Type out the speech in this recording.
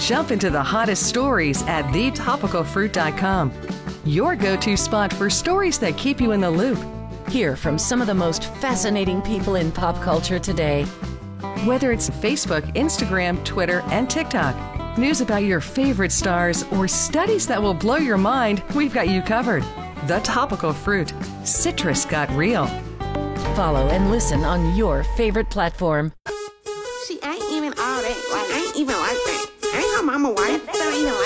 Jump into the hottest stories at thetopicalfruit.com. Your go-to spot for stories that keep you in the loop. Hear from some of the most fascinating people in pop culture today. Whether it's Facebook, Instagram, Twitter, and TikTok, news about your favorite stars, or studies that will blow your mind, we've got you covered. The Topical Fruit. Citrus got real. Follow and listen on your favorite platform. She ain't even all that. Like, I ain't even like that. Ain't her mama white. Don't even like